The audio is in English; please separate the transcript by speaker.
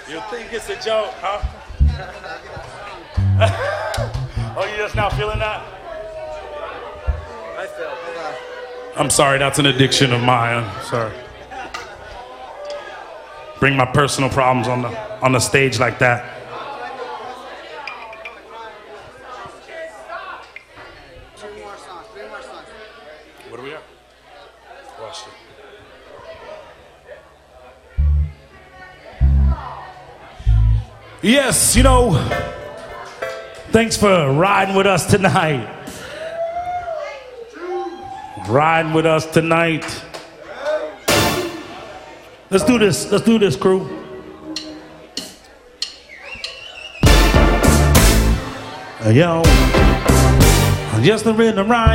Speaker 1: You think it's a joke, huh? Oh, you just now feeling that?
Speaker 2: I feel.
Speaker 1: I'm sorry, that's an addiction of mine. Sorry. Bring my personal problems on the stage like that.
Speaker 2: Three more songs.
Speaker 1: What do we have? Watch it. Yes, you know, thanks for riding with us tonight. Riding with us tonight. Let's do this, crew. Yo, just the rhythm right.